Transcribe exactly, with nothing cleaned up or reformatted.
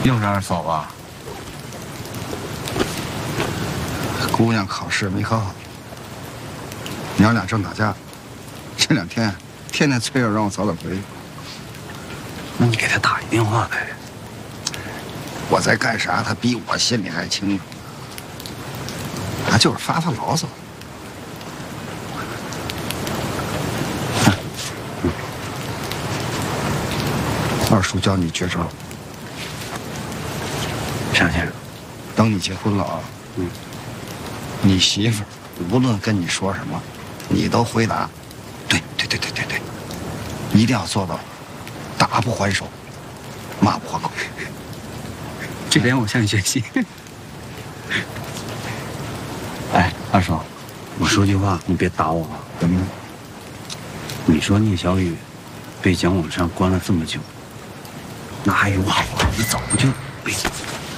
又是二嫂吧？ 姑娘考试没考好，娘俩正打架，这两天天天催着让我早点回去。 那你给他打一电话呗。 我在干啥，他比我心里还清楚。他就是发发牢骚。二叔教你绝招。 啥去？ 等你结婚了啊，嗯，你媳妇儿无论跟你说什么，你都回答，对对对对对对，一定要做到，打不还手，骂不还口。 这点我向你学习。哎，二嫂，我说句话，你别打我啊。 怎么了？ 你说聂小雨被蒋广山关了这么久，那还有好啊？你早就被